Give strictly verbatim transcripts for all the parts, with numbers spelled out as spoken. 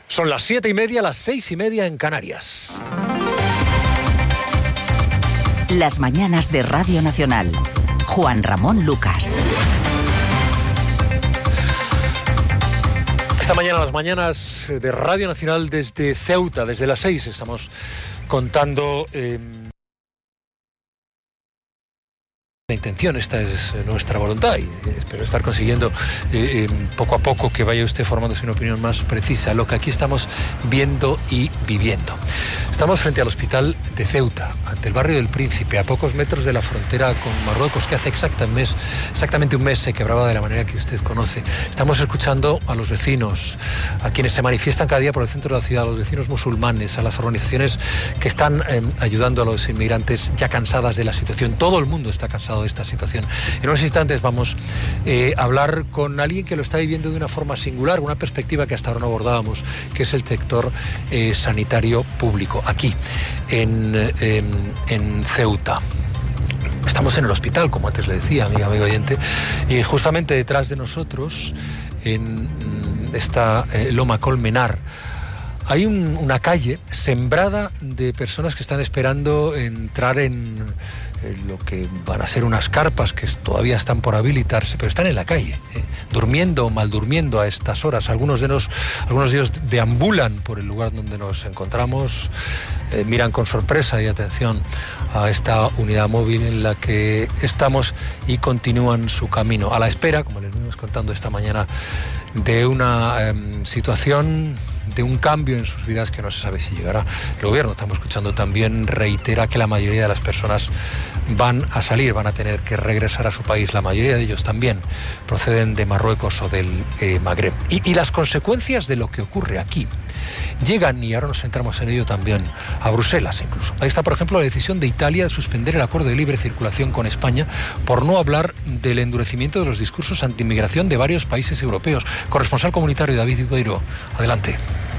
Son las siete y media, las seis y media en Canarias. Las mañanas de Radio Nacional. Juan Ramón Lucas. Esta mañana, las mañanas de Radio Nacional desde Ceuta, desde las seis, estamos contando... Eh, La intención, esta es nuestra voluntad y eh, espero estar consiguiendo eh, eh, poco a poco que vaya usted formándose una opinión más precisa, lo que aquí estamos viendo y viviendo. Estamos frente al hospital de Ceuta, ante el barrio del Príncipe, a pocos metros de la frontera con Marruecos, que hace exacta un mes, exactamente un mes se quebraba de la manera que usted conoce. Estamos escuchando a los vecinos, a quienes se manifiestan cada día por el centro de la ciudad, a los vecinos musulmanes, a las organizaciones que están eh, ayudando a los inmigrantes ya cansadas de la situación. Todo el mundo está cansado de esta situación. En unos instantes vamos eh, a hablar con alguien que lo está viviendo de una forma singular, una perspectiva que hasta ahora no abordábamos, que es el sector eh, sanitario público, aquí, en, en, en Ceuta. Estamos en el hospital, como antes le decía, amiga, amigo oyente, y justamente detrás de nosotros, en esta eh, Loma Colmenar, hay un, una calle sembrada de personas que están esperando entrar en lo que van a ser unas carpas que todavía están por habilitarse, pero están en la calle, ¿eh? durmiendo o mal durmiendo a estas horas. Algunos de, nos, algunos de ellos deambulan por el lugar donde nos encontramos, eh, miran con sorpresa y atención a esta unidad móvil en la que estamos y continúan su camino, a la espera, como les venimos contando esta mañana, de una eh, situación, de un cambio en sus vidas que no se sabe si llegará. El gobierno, estamos escuchando también, reitera que la mayoría de las personas van a salir, van a tener que regresar a su país. La mayoría de ellos también proceden de Marruecos o del eh, Magreb. Y, y las consecuencias de lo que ocurre aquí llegan, y ahora nos centramos en ello también, a Bruselas incluso. Ahí está, por ejemplo, la decisión de Italia de suspender el acuerdo de libre circulación con España por no hablar del endurecimiento de los discursos anti-inmigración de varios países europeos. Corresponsal comunitario David Vidueiro, adelante.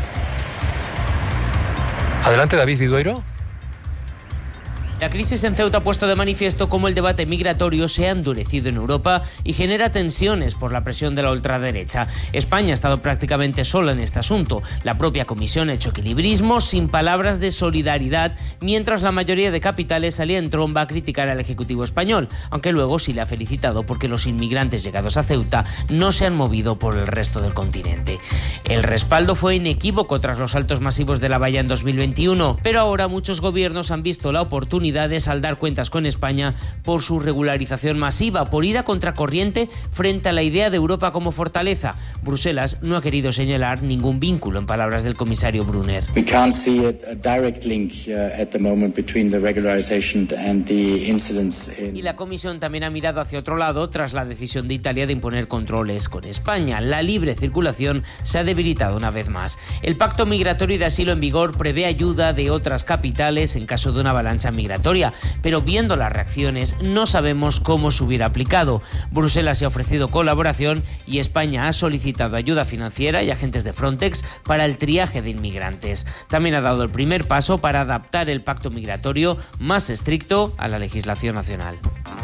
Adelante, David Vidueiro. La crisis en Ceuta ha puesto de manifiesto cómo el debate migratorio se ha endurecido en Europa y genera tensiones por la presión de la ultraderecha. España ha estado prácticamente sola en este asunto. La propia Comisión ha hecho equilibrismo sin palabras de solidaridad, mientras la mayoría de capitales salía en tromba a criticar al Ejecutivo español, aunque luego sí le ha felicitado porque los inmigrantes llegados a Ceuta no se han movido por el resto del continente. El respaldo fue inequívoco tras los saltos masivos de la valla en dos mil veintiuno, pero ahora muchos gobiernos han visto la oportunidad de saldar cuentas con España por su regularización masiva, por ir a contracorriente frente a la idea de Europa como fortaleza. Bruselas no ha querido señalar ningún vínculo, en palabras del comisario Brunner. We can't see a direct link uh, at the moment between the regularization and the incidents in... Y la Comisión también ha mirado hacia otro lado tras la decisión de Italia de imponer controles con España. La libre circulación se ha debilitado una vez más. El pacto migratorio y de asilo en vigor prevé ayuda de otras capitales en caso de una avalancha migratoria, pero viendo las reacciones no sabemos cómo se hubiera aplicado. Bruselas se ha ofrecido colaboración y España ha solicitado ayuda financiera y agentes de Frontex para el triaje de inmigrantes. También ha dado el primer paso para adaptar el pacto migratorio más estricto a la legislación nacional.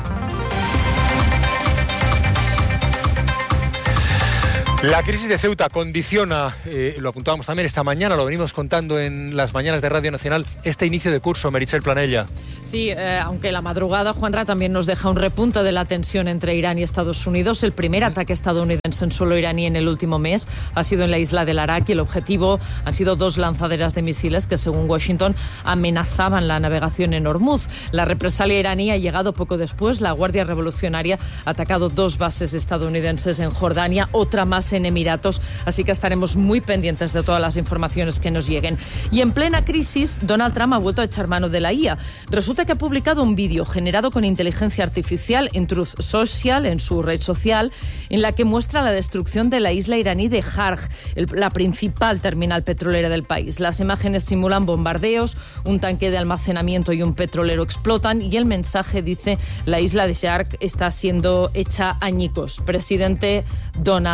La crisis de Ceuta condiciona, eh, lo apuntábamos también esta mañana, lo venimos contando en las mañanas de Radio Nacional, este inicio de curso, Meritxell Planella. Sí, eh, aunque la madrugada, Juanra, también nos deja un repunte de la tensión entre Irán y Estados Unidos. El primer ataque estadounidense en suelo iraní en el último mes ha sido en la isla del Arak y el objetivo han sido dos lanzaderas de misiles que, según Washington, amenazaban la navegación en Hormuz. La represalia iraní ha llegado poco después. La Guardia Revolucionaria ha atacado dos bases estadounidenses en Jordania, otra más en Emiratos, así que estaremos muy pendientes de todas las informaciones que nos lleguen. Y en plena crisis, Donald Trump ha vuelto a echar mano de la I A. Resulta que ha publicado un vídeo generado con inteligencia artificial en Truth Social, en su red social, en la que muestra la destrucción de la isla iraní de Sharq, el, la principal terminal petrolera del país. Las imágenes simulan bombardeos, un tanque de almacenamiento y un petrolero explotan y el mensaje dice: la isla de Sharq está siendo hecha añicos. Presidente Donald Trump.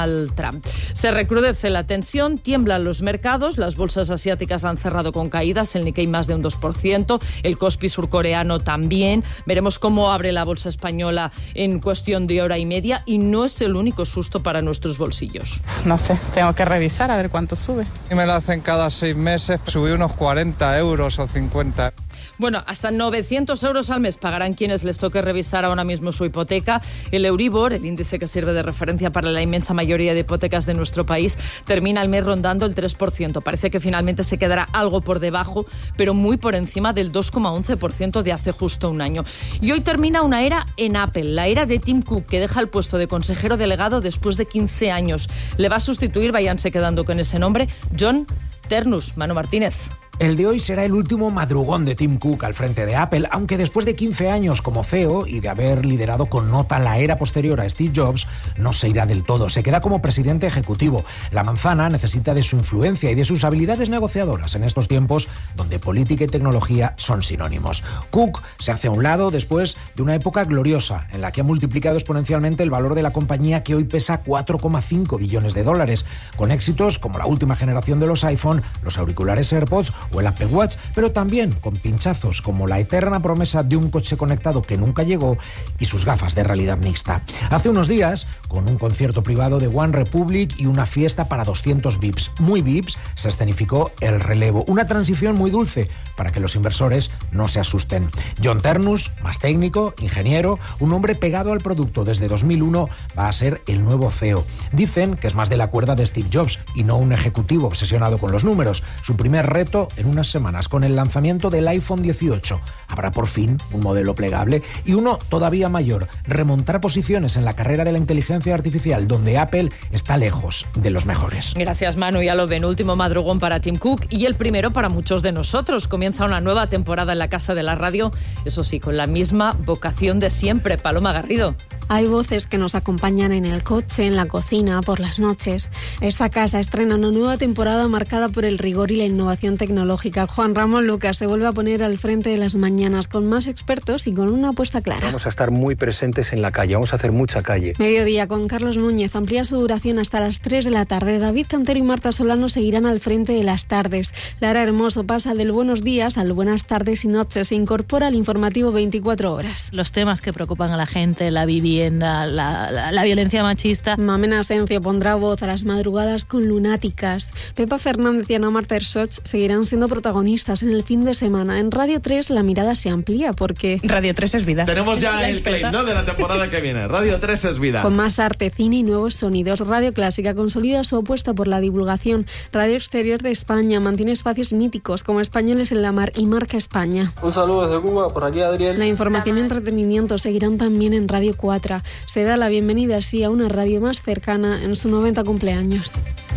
Trump. Se recrudece la tensión, tiemblan los mercados, las bolsas asiáticas han cerrado con caídas, el Nikkei más de un dos por ciento, el Kospi surcoreano también. Veremos cómo abre la bolsa española en cuestión de hora y media, y no es el único susto para nuestros bolsillos. No sé, tengo que revisar a ver cuánto sube. Y me lo hacen cada seis meses, subí unos cuarenta euros o cincuenta. Bueno, hasta novecientos euros al mes pagarán quienes les toque revisar ahora mismo su hipoteca. El Euribor, el índice que sirve de referencia para la inmensa mayoría de hipotecas de nuestro país, termina el mes rondando el tres por ciento. Parece que finalmente se quedará algo por debajo, pero muy por encima del dos coma once por ciento de hace justo un año. Y hoy termina una era en Apple, la era de Tim Cook, que deja el puesto de consejero delegado después de quince años. Le va a sustituir, váyanse quedando con ese nombre, John Ternus. Manu Martínez. El de hoy será el último madrugón de Tim Cook al frente de Apple, aunque después de quince años como C E O y de haber liderado con nota la era posterior a Steve Jobs, no se irá del todo, se queda como presidente ejecutivo. La manzana necesita de su influencia y de sus habilidades negociadoras en estos tiempos donde política y tecnología son sinónimos. Cook se hace a un lado después de una época gloriosa en la que ha multiplicado exponencialmente el valor de la compañía, que hoy pesa cuatro coma cinco billones de dólares, con éxitos como la última generación de los iPhone, los auriculares AirPods o el Apple Watch, pero también con pinchazos como la eterna promesa de un coche conectado que nunca llegó y sus gafas de realidad mixta. Hace unos días, con un concierto privado de One Republic y una fiesta para doscientos V I Ps, muy V I Ps, se escenificó el relevo, una transición muy dulce para que los inversores no se asusten. John Ternus, más técnico, ingeniero, un hombre pegado al producto desde dos mil uno, va a ser el nuevo C E O. Dicen que es más de la cuerda de Steve Jobs y no un ejecutivo obsesionado con los números. Su primer reto en unas semanas con el lanzamiento del iPhone dieciocho. Habrá por fin un modelo plegable y uno todavía mayor, remontar posiciones en la carrera de la inteligencia artificial, donde Apple está lejos de los mejores. Gracias, Manu. Ya lo ven, último madrugón para Tim Cook y el primero para muchos de nosotros. Comienza una nueva temporada en la Casa de la Radio, eso sí, con la misma vocación de siempre. Paloma Garrido. Hay voces que nos acompañan en el coche, en la cocina, por las noches. Esta casa estrena una nueva temporada marcada por el rigor y la innovación tecnológica. Juan Ramón Lucas se vuelve a poner al frente de las mañanas con más expertos y con una apuesta clara. Vamos a estar muy presentes en la calle, vamos a hacer mucha calle. Mediodía con Carlos Núñez amplía su duración hasta las tres de la tarde. David Cantero y Marta Solano seguirán al frente de las tardes. Lara Hermoso pasa del buenos días al buenas tardes y noches. Se incorpora al informativo veinticuatro horas. Los temas que preocupan a la gente, la vivienda, La, la, la violencia machista. Mamen Asencio pondrá voz a las madrugadas con Lunáticas. Pepa Fernández y Ana Marta Ersoch seguirán siendo protagonistas en el fin de semana. En Radio tres la mirada se amplía porque... Radio tres es vida. Tenemos ya el claim, ¿no?, de la temporada que viene. Radio tres es vida. Con más arte, cine y nuevos sonidos. Radio Clásica consolida su apuesta por la divulgación. Radio Exterior de España mantiene espacios míticos como Españoles en la Mar y Marca España. Un saludo desde Cuba, por aquí Adriel. La información y entretenimiento seguirán también en Radio cuatro. Se da la bienvenida así a una radio más cercana en su noventa cumpleaños.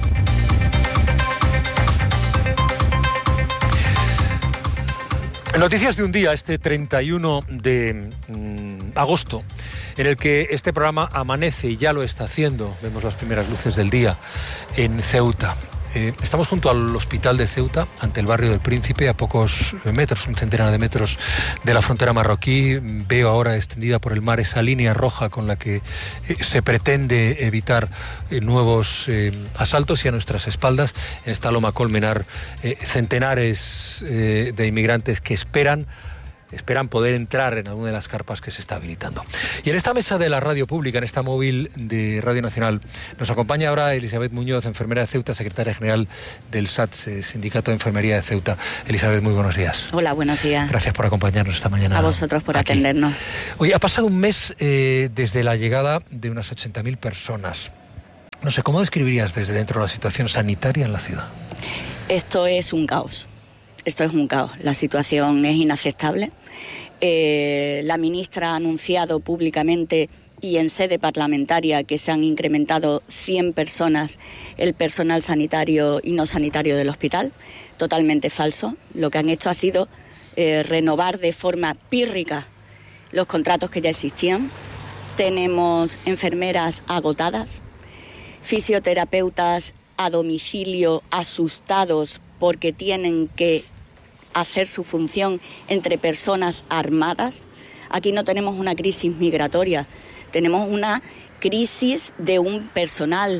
Noticias de un día, este treinta y uno de mm, agosto, en el que este programa amanece y ya lo está haciendo. Vemos las primeras luces del día en Ceuta. Eh, estamos junto al hospital de Ceuta, ante el barrio del Príncipe, a pocos metros, un centenar de metros de la frontera marroquí. Veo ahora extendida por el mar esa línea roja con la que eh, se pretende evitar eh, nuevos eh, asaltos, y a nuestras espaldas, en esta loma colmenar, eh, centenares eh, de inmigrantes que esperan esperan poder entrar en alguna de las carpas que se está habilitando. Y en esta mesa de la radio pública, en esta móvil de Radio Nacional, nos acompaña ahora Elizabeth Muñoz, enfermera de Ceuta, secretaria general del S A T S, Sindicato de Enfermería de Ceuta. Elizabeth, muy buenos días. Hola, buenos días. Gracias por acompañarnos esta mañana. A vosotros por aquí. atendernos. Hoy ha pasado un mes eh, desde la llegada de unas ochenta mil personas. No sé, ¿cómo describirías desde dentro la situación sanitaria en la ciudad? Esto es un caos. Esto es un caos. La situación es inaceptable. Eh, la ministra ha anunciado públicamente y en sede parlamentaria que se han incrementado cien personas el personal sanitario y no sanitario del hospital. Totalmente falso. Lo que han hecho ha sido eh, renovar de forma pírrica los contratos que ya existían. Tenemos enfermeras agotadas, fisioterapeutas a domicilio asustados porque tienen que hacer su función entre personas armadas. Aquí no tenemos una crisis migratoria, tenemos una crisis de un personal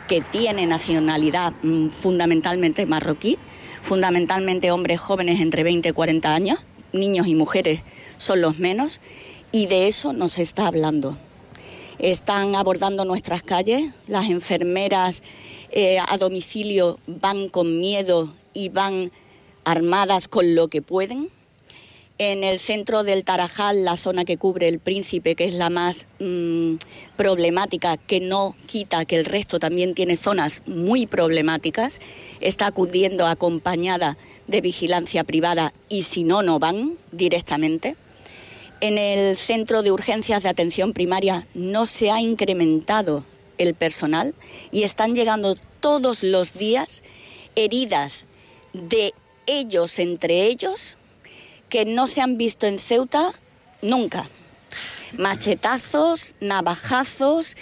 que tiene nacionalidad mmm, fundamentalmente marroquí, fundamentalmente hombres jóvenes entre veinte y cuarenta años, niños y mujeres son los menos, y de eso no se está hablando. Están abordando nuestras calles, las enfermeras eh, a domicilio van con miedo y van armadas con lo que pueden. En el centro del Tarajal, la zona que cubre el Príncipe, que es la más mmm, problemática, que no quita que el resto también tiene zonas muy problemáticas, está acudiendo acompañada de vigilancia privada y si no, no van directamente. En el centro de urgencias de atención primaria no se ha incrementado el personal y están llegando todos los días heridas de ellos entre ellos que no se han visto en Ceuta nunca. Machetazos, navajazos,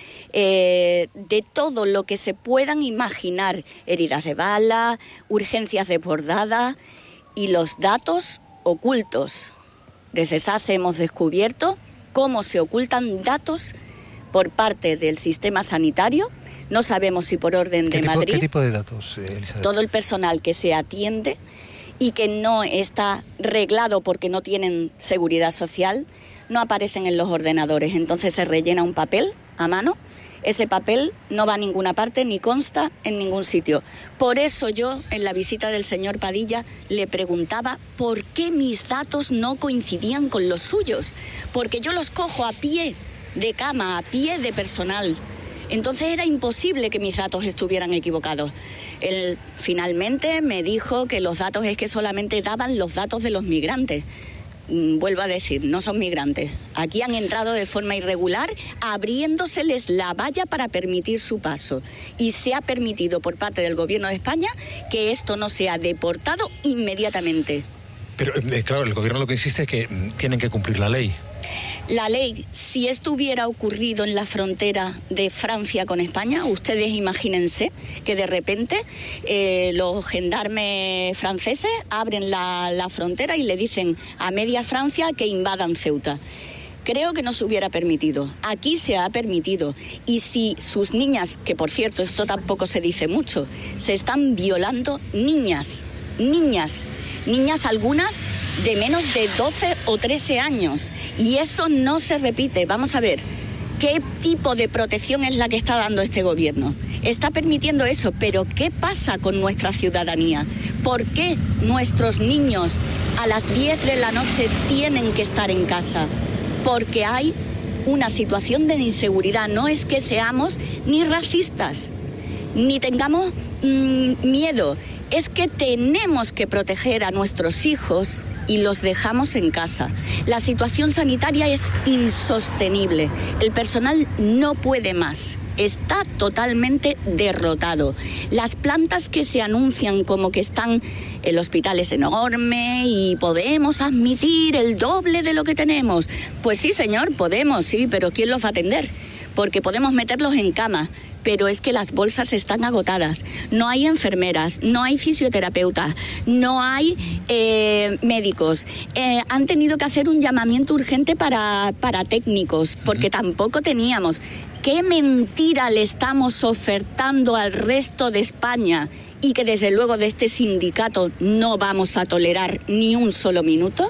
eh, de todo lo que se puedan imaginar, heridas de bala, urgencias desbordadas y los datos ocultos. Desde SASE hemos descubierto cómo se ocultan datos por parte del sistema sanitario. No sabemos si por orden de tipo, Madrid. ¿Qué tipo de datos, eh, Elizabeth? Todo el personal que se atiende y que no está reglado porque no tienen seguridad social, no aparecen en los ordenadores. Entonces se rellena un papel a mano, ese papel no va a ninguna parte ni consta en ningún sitio. Por eso yo, en la visita del señor Padilla, le preguntaba por qué mis datos no coincidían con los suyos, porque yo los cojo a pie de cama, a pie de personal. Entonces era imposible que mis datos estuvieran equivocados. Él finalmente me dijo que los datos es que solamente daban los datos de los migrantes. Vuelvo a decir, no son migrantes. Aquí han entrado de forma irregular, abriéndoseles la valla para permitir su paso. Y se ha permitido por parte del Gobierno de España que esto no sea deportado inmediatamente. Pero, eh, claro, el Gobierno lo que insiste es que mm, tienen que cumplir la ley. La ley, si esto hubiera ocurrido en la frontera de Francia con España, ustedes imagínense que de repente eh, los gendarmes franceses abren la, la frontera y le dicen a media Francia que invadan Ceuta. Creo que no se hubiera permitido. Aquí se ha permitido. Y si sus niñas, que por cierto esto tampoco se dice mucho, se están violando niñas, niñas, niñas algunas de menos de doce o trece años. Y eso no se repite. Vamos a ver, ¿qué tipo de protección es la que está dando este gobierno? Está permitiendo eso, pero ¿qué pasa con nuestra ciudadanía? ¿Por qué nuestros niños a las diez de la noche tienen que estar en casa? Porque hay una situación de inseguridad. No es que seamos ni racistas, ni tengamos mmm, miedo. Es que tenemos que proteger a nuestros hijos y los dejamos en casa. La situación sanitaria es insostenible. El personal no puede más. Está totalmente derrotado. Las plantas que se anuncian como que están, el hospital es enorme y podemos admitir el doble de lo que tenemos. Pues sí, señor, podemos, sí, pero ¿quién los va a atender? Porque podemos meterlos en cama, pero es que las bolsas están agotadas. No hay enfermeras, no hay fisioterapeutas, no hay eh, médicos. Eh, han tenido que hacer un llamamiento urgente para, para técnicos, porque tampoco teníamos. ¿Qué mentira le estamos ofertando al resto de España? Y que desde luego de este sindicato no vamos a tolerar ni un solo minuto.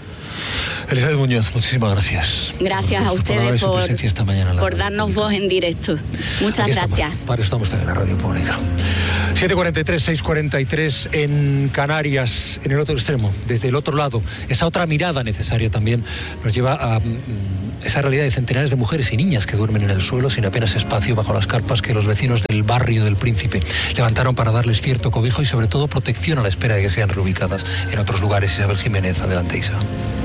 Elizabeth Muñoz, muchísimas gracias. Gracias a ustedes por, por, esta mañana por darnos voz en directo. Muchas Aquí gracias. Estamos, para eso estamos también en la radio pública. siete cuarenta y tres, seis cuarenta y tres en Canarias, en el otro extremo, desde el otro lado. Esa otra mirada necesaria también nos lleva a um, esa realidad de centenares de mujeres y niñas que duermen en el suelo sin apenas espacio bajo las carpas que los vecinos del barrio del Príncipe levantaron para darles cierto cobijo y sobre todo protección a la espera de que sean reubicadas en otros lugares. Isabel Jiménez, adelante, Isa.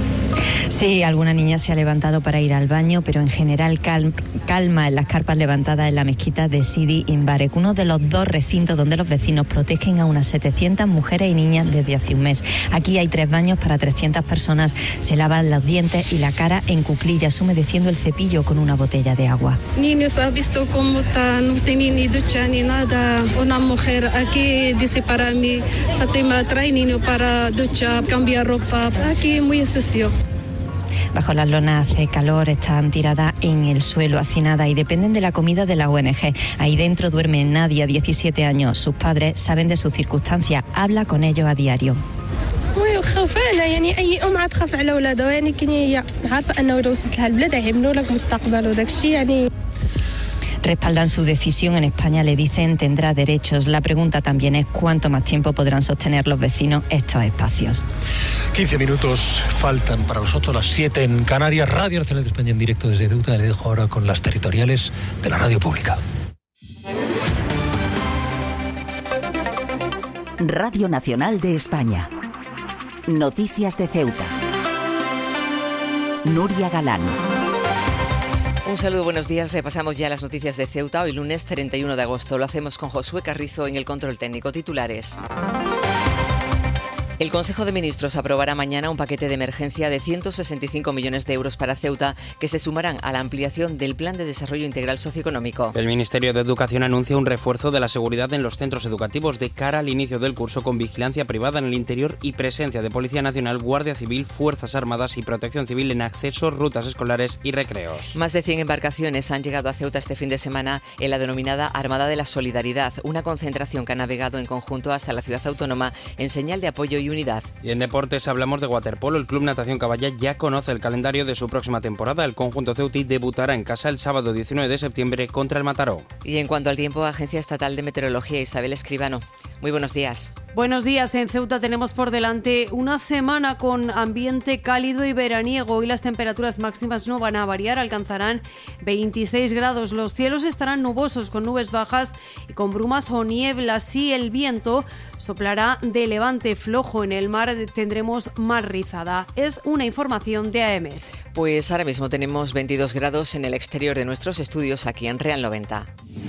Sí, alguna niña se ha levantado para ir al baño, pero en general cal- calma en las carpas levantadas en la mezquita de Sidi Imbarek, uno de los dos recintos donde los vecinos protegen a unas setecientas mujeres y niñas desde hace un mes. Aquí hay tres baños para trescientas personas. Se lavan los dientes y la cara en cuclillas, humedeciendo el cepillo con una botella de agua. Niños, ¿has visto cómo está? No tiene ni ducha ni nada. Una mujer aquí dice para mí, Fátima, trae niño para ducha, cambiar ropa. Aquí muy sucio. Bajo las lonas hace calor, están tiradas en el suelo, hacinadas y dependen de la comida de la O N G. Ahí dentro duerme Nadia, diecisiete años. Sus padres saben de sus circunstancias, habla con ellos a diario. ويخاف على يعني اي ام عتخاف على اولادها يعني كاين هي عارفه انه لو وصلت لها البلاد يعملوا لك مستقبل وداك الشيء يعني. Respaldan su decisión. En España le dicen tendrá derechos. La pregunta también es cuánto más tiempo podrán sostener los vecinos estos espacios. quince minutos faltan para las ocho, las siete en Canarias. Radio Nacional de España en directo desde Ceuta. Le dejo ahora con las territoriales de la radio pública. Radio Nacional de España. Noticias de Ceuta. Nuria Galán. Un saludo, buenos días. Repasamos ya las noticias de Ceuta. Hoy lunes treinta y uno de agosto. Lo hacemos con Josué Carrizo en el control técnico. Titulares. El Consejo de Ministros aprobará mañana un paquete de emergencia de ciento sesenta y cinco millones de euros para Ceuta, que se sumarán a la ampliación del Plan de Desarrollo Integral Socioeconómico. El Ministerio de Educación anuncia un refuerzo de la seguridad en los centros educativos de cara al inicio del curso, con vigilancia privada en el interior y presencia de Policía Nacional, Guardia Civil, Fuerzas Armadas y Protección Civil en accesos, rutas escolares y recreos. Más de cien embarcaciones han llegado a Ceuta este fin de semana en la denominada Armada de la Solidaridad, una concentración que ha navegado en conjunto hasta la ciudad autónoma en señal de apoyo y unidad. Y en deportes hablamos de waterpolo. El Club Natación Caballa ya conoce el calendario de su próxima temporada. El conjunto ceutí debutará en casa el sábado diecinueve de septiembre contra el Mataró. Y en cuanto al tiempo, Agencia Estatal de Meteorología, Isabel Escribano. Muy buenos días. Buenos días. En Ceuta tenemos por delante una semana con ambiente cálido y veraniego. Y las temperaturas máximas no van a variar, alcanzarán veintiséis grados. Los cielos estarán nubosos con nubes bajas y con brumas o nieblas. Y el viento soplará de levante flojo. En el mar tendremos mar rizada. Es una información de A E M E T. Pues ahora mismo tenemos veintidós grados en el exterior de nuestros estudios aquí en Real noventa.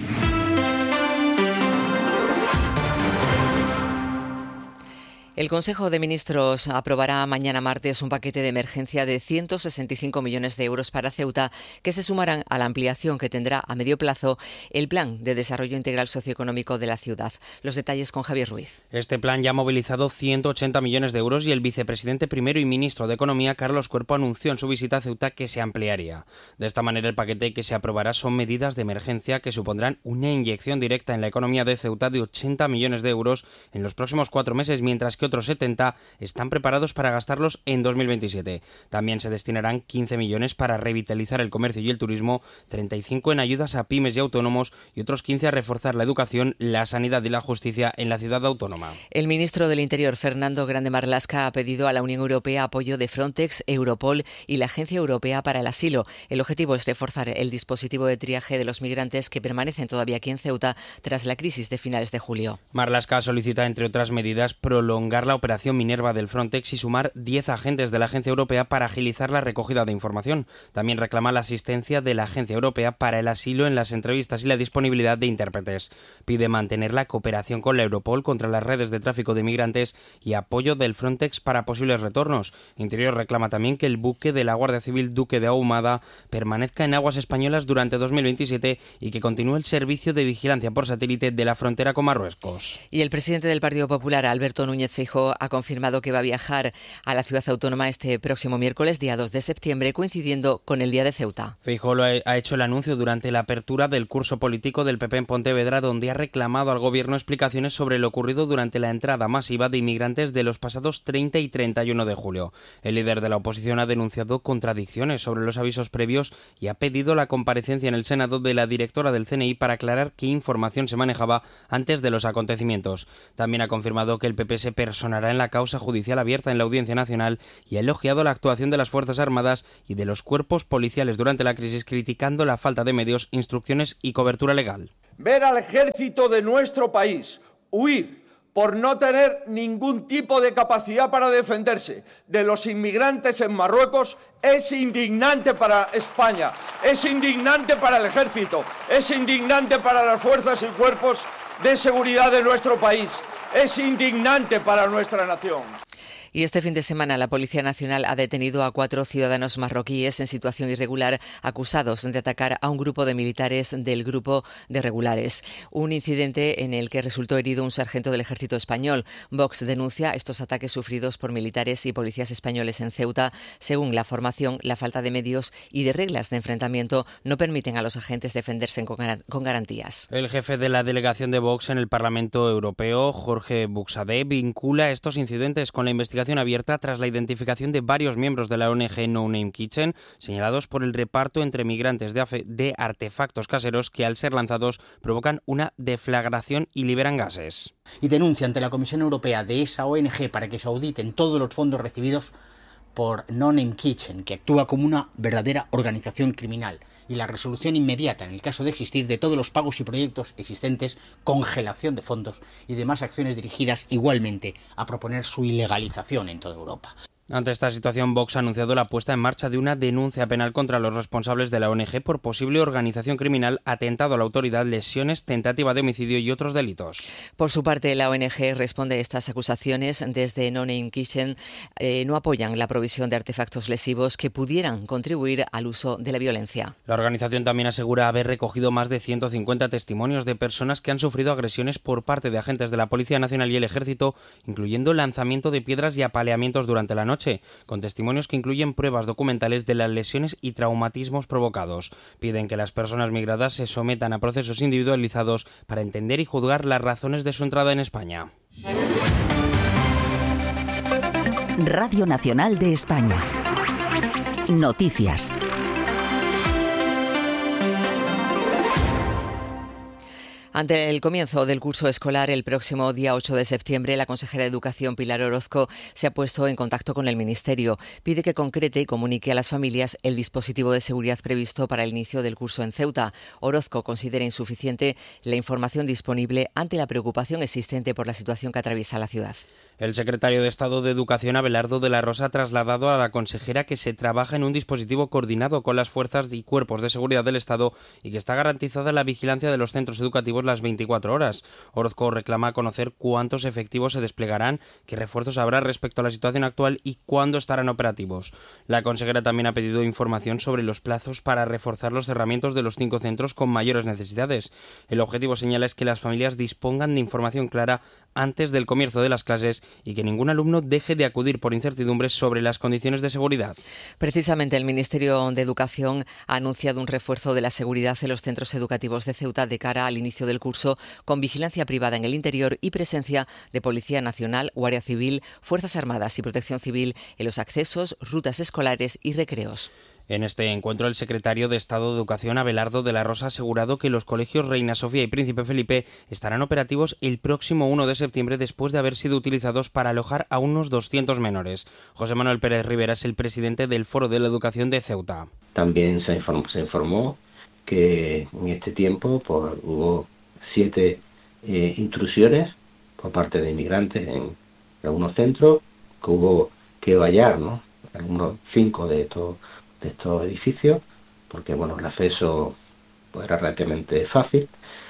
El Consejo de Ministros aprobará mañana martes un paquete de emergencia de ciento sesenta y cinco millones de euros para Ceuta, que se sumarán a la ampliación que tendrá a medio plazo el Plan de Desarrollo Integral Socioeconómico de la ciudad. Los detalles con Javier Ruiz. Este plan ya ha movilizado ciento ochenta millones de euros y el vicepresidente primero y ministro de Economía, Carlos Cuerpo, anunció en su visita a Ceuta que se ampliaría. De esta manera, el paquete que se aprobará son medidas de emergencia que supondrán una inyección directa en la economía de Ceuta de ochenta millones de euros en los próximos cuatro meses, mientras que otros setenta están preparados para gastarlos en dos mil veintisiete. También se destinarán quince millones para revitalizar el comercio y el turismo, treinta y cinco en ayudas a pymes y autónomos y otros quince a reforzar la educación, la sanidad y la justicia en la ciudad autónoma. El ministro del Interior, Fernando Grande Marlaska, ha pedido a la Unión Europea apoyo de Frontex, Europol y la Agencia Europea para el Asilo. El objetivo es reforzar el dispositivo de triaje de los migrantes que permanecen todavía aquí en Ceuta tras la crisis de finales de julio. Marlaska solicita, entre otras medidas, prolongar la operación Minerva del Frontex y sumar diez agentes de la Agencia Europea para agilizar la recogida de información. También reclama la asistencia de la Agencia Europea para el Asilo en las entrevistas y la disponibilidad de intérpretes. Pide mantener la cooperación con la Europol contra las redes de tráfico de migrantes y apoyo del Frontex para posibles retornos. Interior reclama también que el buque de la Guardia Civil Duque de Ahumada permanezca en aguas españolas durante dos mil veintisiete y que continúe el servicio de vigilancia por satélite de la frontera con Marruecos. Y el presidente del Partido Popular, Alberto Núñez Feijóo, ha confirmado que va a viajar a la ciudad autónoma este próximo miércoles, día dos de septiembre, coincidiendo con el Día de Ceuta. Feijóo ha hecho el anuncio durante la apertura del curso político del P P en Pontevedra, donde ha reclamado al gobierno explicaciones sobre lo ocurrido durante la entrada masiva de inmigrantes de los pasados treinta y treinta y uno de julio. El líder de la oposición ha denunciado contradicciones sobre los avisos previos y ha pedido la comparecencia en el Senado de la directora del C N I para aclarar qué información se manejaba antes de los acontecimientos. También ha confirmado que el P P se personará en la causa judicial abierta en la Audiencia Nacional y ha elogiado la actuación de las Fuerzas Armadas y de los cuerpos policiales durante la crisis, criticando la falta de medios, instrucciones y cobertura legal. Ver al ejército de nuestro país huir por no tener ningún tipo de capacidad para defenderse de los inmigrantes en Marruecos es indignante para España, es indignante para el ejército, es indignante para las fuerzas y cuerpos de seguridad de nuestro país, es indignante para nuestra nación. Y este fin de semana la Policía Nacional ha detenido a cuatro ciudadanos marroquíes en situación irregular acusados de atacar a un grupo de militares del grupo de regulares. Un incidente en el que resultó herido un sargento del ejército español. Vox denuncia estos ataques sufridos por militares y policías españoles en Ceuta. Según la formación, la falta de medios y de reglas de enfrentamiento no permiten a los agentes defenderse con garantías. El jefe de la delegación de Vox en el Parlamento Europeo, Jorge Buxadé, vincula estos incidentes con la investigación abierta tras la identificación de varios miembros de la O N G No Name Kitchen, señalados por el reparto entre migrantes de, de artefactos caseros que, al ser lanzados, provocan una deflagración y liberan gases. Y denuncia ante la Comisión Europea de esa O N G para que se auditen todos los fondos recibidos por No Name Kitchen, que actúa como una verdadera organización criminal, y la resolución inmediata, en el caso de existir, de todos los pagos y proyectos existentes, congelación de fondos y demás acciones dirigidas igualmente a proponer su ilegalización en toda Europa. Ante esta situación, Vox ha anunciado la puesta en marcha de una denuncia penal contra los responsables de la O N G por posible organización criminal, atentado a la autoridad, lesiones, tentativa de homicidio y otros delitos. Por su parte, la O N G responde a estas acusaciones. Desde No Name Kitchen eh, no apoyan la provisión de artefactos lesivos que pudieran contribuir al uso de la violencia. La organización también asegura haber recogido más de ciento cincuenta testimonios de personas que han sufrido agresiones por parte de agentes de la Policía Nacional y el Ejército, incluyendo lanzamiento de piedras y apaleamientos durante la noche, con testimonios que incluyen pruebas documentales de las lesiones y traumatismos provocados. Piden que las personas migradas se sometan a procesos individualizados para entender y juzgar las razones de su entrada en España. Radio Nacional de España. Noticias. Ante el comienzo del curso escolar el próximo día ocho de septiembre, la consejera de Educación, Pilar Orozco, se ha puesto en contacto con el Ministerio. Pide que concrete y comunique a las familias el dispositivo de seguridad previsto para el inicio del curso en Ceuta. Orozco considera insuficiente la información disponible ante la preocupación existente por la situación que atraviesa la ciudad. El secretario de Estado de Educación, Abelardo de la Rosa, ha trasladado a la consejera que se trabaja en un dispositivo coordinado con las fuerzas y cuerpos de seguridad del Estado y que está garantizada la vigilancia de los centros educativos las veinticuatro horas. Orozco reclama conocer cuántos efectivos se desplegarán, qué refuerzos habrá respecto a la situación actual y cuándo estarán operativos. La consejera también ha pedido información sobre los plazos para reforzar los cerramientos de los cinco centros con mayores necesidades. El objetivo, señala, es que las familias dispongan de información clara antes del comienzo de las clases y que ningún alumno deje de acudir por incertidumbres sobre las condiciones de seguridad. Precisamente el Ministerio de Educación ha anunciado un refuerzo de la seguridad en los centros educativos de Ceuta de cara al inicio del curso, con vigilancia privada en el interior y presencia de Policía Nacional, Guardia Civil, Fuerzas Armadas y Protección Civil en los accesos, rutas escolares y recreos. En este encuentro, el secretario de Estado de Educación, Abelardo de la Rosa, ha asegurado que los colegios Reina Sofía y Príncipe Felipe estarán operativos el próximo uno de septiembre después de haber sido utilizados para alojar a unos doscientos menores. José Manuel Pérez Rivera es el presidente del Foro de la Educación de Ceuta. También se informó, se informó que en este tiempo pues, hubo siete eh, intrusiones por parte de inmigrantes en algunos centros, que hubo que vallar, ¿no? Algunos cinco de estos de estos edificios, porque bueno, el acceso pues, era relativamente fácil,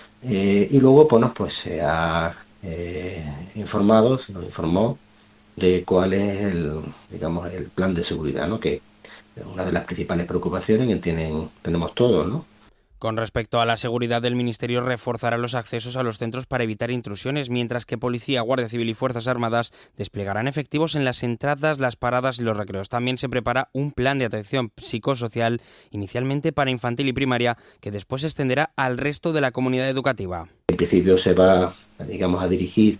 eh, y luego bueno, pues se ha eh, informado, se nos informó de cuál es el, digamos, el plan de seguridad, ¿no? Que es una de las principales preocupaciones que tienen, tenemos todos, ¿no? Con respecto a la seguridad, el Ministerio reforzará los accesos a los centros para evitar intrusiones, mientras que Policía, Guardia Civil y Fuerzas Armadas desplegarán efectivos en las entradas, las paradas y los recreos. También se prepara un plan de atención psicosocial, inicialmente para infantil y primaria, que después se extenderá al resto de la comunidad educativa. En principio se va, digamos, a dirigir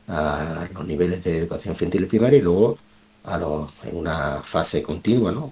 a los niveles de educación infantil y primaria y luego a los, en una fase continua, ¿no?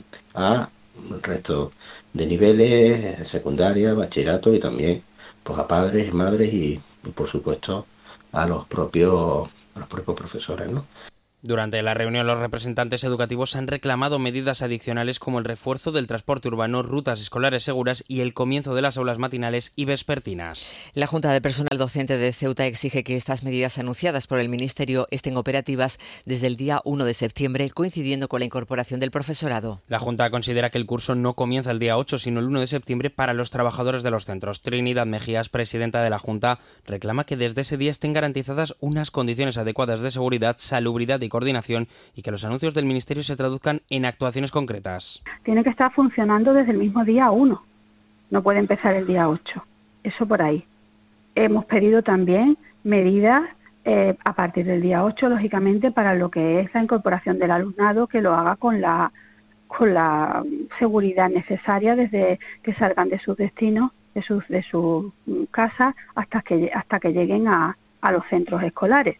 A el resto de niveles, secundaria, bachillerato y también pues a padres, madres y, y por supuesto a los propios a los propios profesores, ¿no? Durante la reunión, los representantes educativos han reclamado medidas adicionales como el refuerzo del transporte urbano, rutas escolares seguras y el comienzo de las aulas matinales y vespertinas. La Junta de Personal Docente de Ceuta exige que estas medidas anunciadas por el Ministerio estén operativas desde el día uno de septiembre, coincidiendo con la incorporación del profesorado. La Junta considera que el curso no comienza el día ocho, sino el uno de septiembre para los trabajadores de los centros. Trinidad Mejías, presidenta de la Junta, reclama que desde ese día estén garantizadas unas condiciones adecuadas de seguridad, salubridad y y coordinación y que los anuncios del Ministerio se traduzcan en actuaciones concretas. Tiene que estar funcionando desde el mismo día uno, no puede empezar el día ocho, eso por ahí. Hemos pedido también medidas eh, a partir del día ocho, lógicamente, para lo que es la incorporación del alumnado, que lo haga con la con la seguridad necesaria desde que salgan de sus destinos, de sus de su casa, hasta que hasta que lleguen a, a los centros escolares.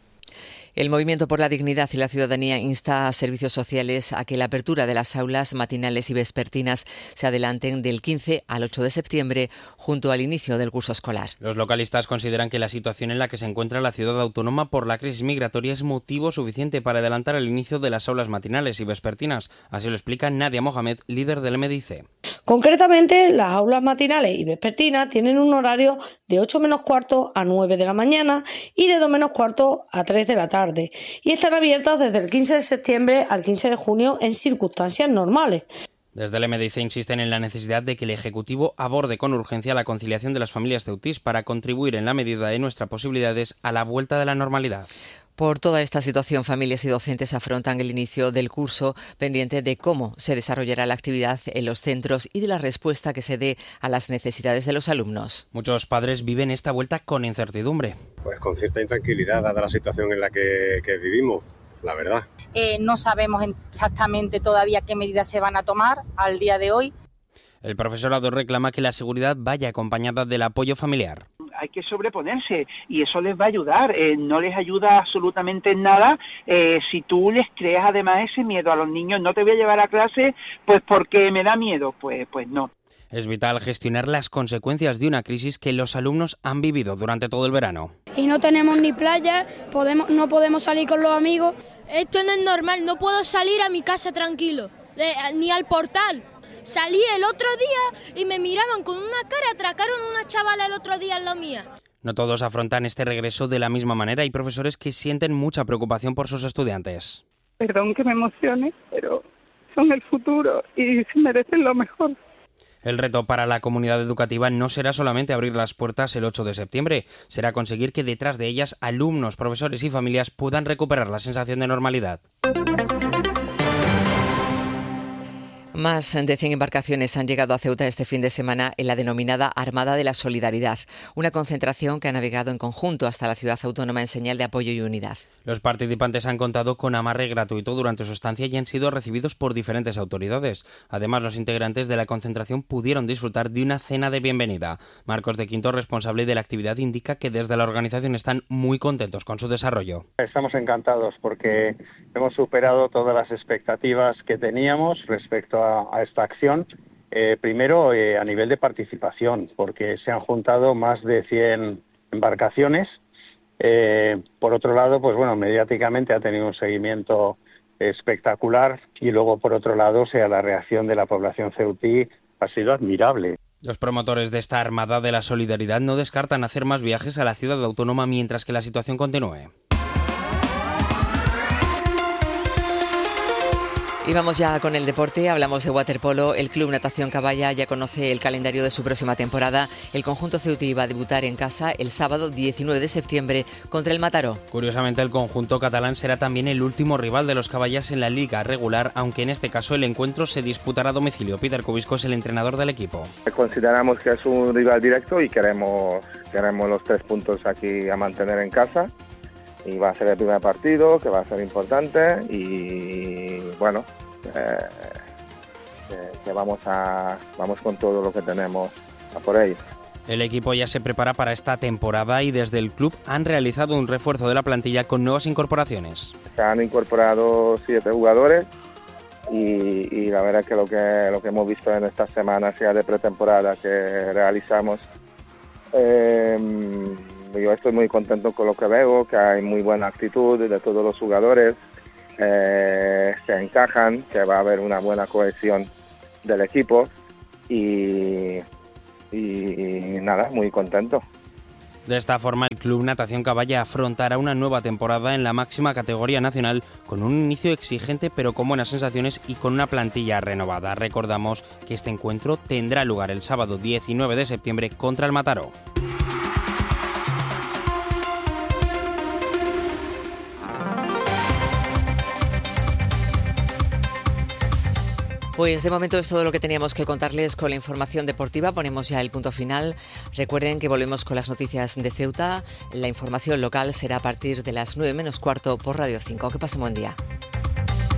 El Movimiento por la Dignidad y la Ciudadanía insta a servicios sociales a que la apertura de las aulas matinales y vespertinas se adelanten del quince al ocho de septiembre, junto al inicio del curso escolar. Los localistas consideran que la situación en la que se encuentra la ciudad autónoma por la crisis migratoria es motivo suficiente para adelantar el inicio de las aulas matinales y vespertinas. Así lo explica Nadia Mohamed, líder del M D I C. Concretamente, las aulas matinales y vespertinas tienen un horario de ocho menos cuarto a nueve de la mañana y de dos menos cuarto a tres de la tarde. Y están abiertas desde el quince de septiembre al quince de junio en circunstancias normales. Desde el M D I C insisten en la necesidad de que el Ejecutivo aborde con urgencia la conciliación de las familias ceutíes para contribuir en la medida de nuestras posibilidades a la vuelta de la normalidad. Por toda esta situación, familias y docentes afrontan el inicio del curso pendiente de cómo se desarrollará la actividad en los centros y de la respuesta que se dé a las necesidades de los alumnos. Muchos padres viven esta vuelta con incertidumbre. Pues con cierta intranquilidad, dada la situación en la que, que vivimos, la verdad. Eh, no sabemos exactamente todavía qué medidas se van a tomar al día de hoy. El profesorado reclama que la seguridad vaya acompañada del apoyo familiar. Hay que sobreponerse y eso les va a ayudar. Eh, no les ayuda absolutamente en nada eh, si tú les creas además ese miedo a los niños. No te voy a llevar a clase pues porque me da miedo. Pues, pues no. Es vital gestionar las consecuencias de una crisis que los alumnos han vivido durante todo el verano. Y no tenemos ni playa, podemos, no podemos salir con los amigos. Esto no es normal, no puedo salir a mi casa tranquilo, de, ni al portal. Salí el otro día y me miraban con una cara, atracaron una chavala el otro día en la mía. No todos afrontan este regreso de la misma manera. Hay profesores que sienten mucha preocupación por sus estudiantes. Perdón que me emocione, pero son el futuro y se merecen lo mejor. El reto para la comunidad educativa no será solamente abrir las puertas el ocho de septiembre, será conseguir que detrás de ellas alumnos, profesores y familias puedan recuperar la sensación de normalidad. Más de cien embarcaciones han llegado a Ceuta este fin de semana en la denominada Armada de la Solidaridad, una concentración que ha navegado en conjunto hasta la ciudad autónoma en señal de apoyo y unidad. Los participantes han contado con amarre gratuito durante su estancia y han sido recibidos por diferentes autoridades. Además, los integrantes de la concentración pudieron disfrutar de una cena de bienvenida. Marcos de Quinto, responsable de la actividad, indica que desde la organización están muy contentos con su desarrollo. Estamos encantados porque hemos superado todas las expectativas que teníamos respecto a a esta acción, eh, primero eh, a nivel de participación, porque se han juntado más de cien embarcaciones. Eh, por otro lado, pues bueno, mediáticamente ha tenido un seguimiento espectacular y luego, por otro lado, o sea, la reacción de la población ceutí ha sido admirable. Los promotores de esta Armada de la Solidaridad no descartan hacer más viajes a la ciudad autónoma mientras que la situación continúe. Y vamos ya con el deporte, hablamos de waterpolo. El Club Natación Caballa ya conoce el calendario de su próxima temporada. El conjunto ceutí va a debutar en casa el sábado diecinueve de septiembre contra el Mataró. Curiosamente, el conjunto catalán será también el último rival de los caballas en la liga regular, aunque en este caso el encuentro se disputará a domicilio. Peter Cubisco es el entrenador del equipo. Consideramos que es un rival directo y queremos, queremos los tres puntos aquí a mantener en casa. Y va a ser el primer partido, que va a ser importante y bueno, eh, que, que vamos a vamos con todo lo que tenemos a por ello. El equipo ya se prepara para esta temporada y desde el club han realizado un refuerzo de la plantilla con nuevas incorporaciones. Se han incorporado siete jugadores y, y la verdad que lo que lo que hemos visto en estas semanas ya de pretemporada que realizamos, eh, yo estoy muy contento con lo que veo, que hay muy buena actitud de todos los jugadores, eh, se encajan, que va a haber una buena cohesión del equipo y, y, y nada, muy contento. De esta forma, el Club Natación Caballa afrontará una nueva temporada en la máxima categoría nacional con un inicio exigente pero con buenas sensaciones y con una plantilla renovada. Recordamos que este encuentro tendrá lugar el sábado diecinueve de septiembre contra el Mataró. Pues de momento es todo lo que teníamos que contarles con la información deportiva. Ponemos ya el punto final. Recuerden que volvemos con las noticias de Ceuta. La información local será a partir de las nueve menos cuarto por Radio cinco. Que pasen buen día.